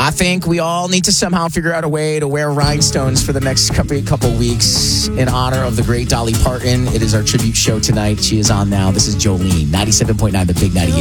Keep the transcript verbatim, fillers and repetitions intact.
I think we all need to somehow figure out a way to wear rhinestones for the next couple, couple weeks in honor of the great Dolly Parton. It is our tribute show tonight. She is on now. This is Jolene, ninety-seven point nine, The Big ninety-eight.